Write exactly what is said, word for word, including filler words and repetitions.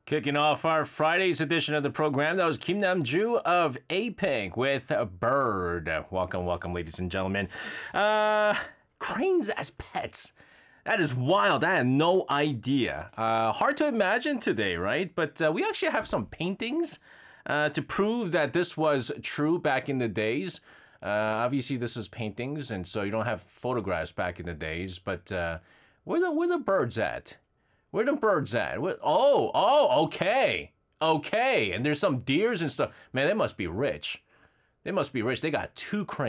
Kicking off our Friday's edition of the program, that was Kim Nam-ju of A-Pink with a Bird. Welcome, welcome, ladies and gentlemen. Uh, cranes as pets. That is wild. I had no idea. Uh, hard to imagine today, right? But uh, we actually have some paintings uh, to prove that this was true back in the days. Uh, obviously, this is paintings, and so you don't have photographs back in the days. But uh, where the where the birds at? Where the birds at? Where, oh, oh, okay. Okay. And there's some deers and stuff. Man, they must be rich. They must be rich. They got two cranes.